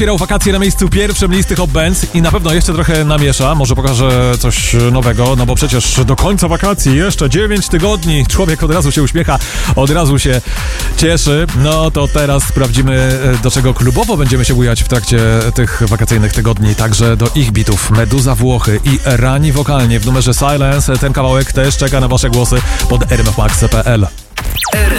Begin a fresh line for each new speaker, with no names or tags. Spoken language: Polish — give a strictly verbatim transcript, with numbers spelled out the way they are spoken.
Wspierał wakacje na miejscu pierwszym listy Hot Bands i na pewno jeszcze trochę namiesza, może pokaże coś nowego, no bo przecież do końca wakacji jeszcze dziewięć tygodni, człowiek od razu się uśmiecha, od razu się cieszy. No to teraz sprawdzimy, do czego klubowo będziemy się bujać w trakcie tych wakacyjnych tygodni, także do ich bitów Meduza Włochy i Rani wokalnie w numerze Silence. Ten kawałek też czeka na wasze głosy pod r m f max kropka p l.